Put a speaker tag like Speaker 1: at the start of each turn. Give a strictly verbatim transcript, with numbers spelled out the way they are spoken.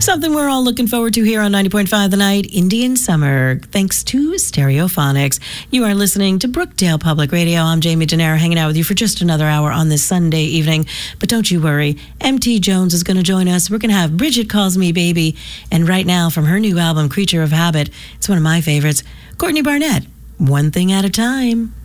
Speaker 1: Something we're all looking forward to here on ninety point five The Night, Indian Summer, thanks to Stereophonics. You are listening to Brookdale Public Radio. I'm Jamie Gennaro, hanging out with you for just another hour on this Sunday evening. But don't you worry, M T Jones is going to join us. We're going to have Bridget Calls Me Baby. And right now, from her new album, Creature of Habit, it's one of my favorites, Courtney Barnett, One Thing at a Time.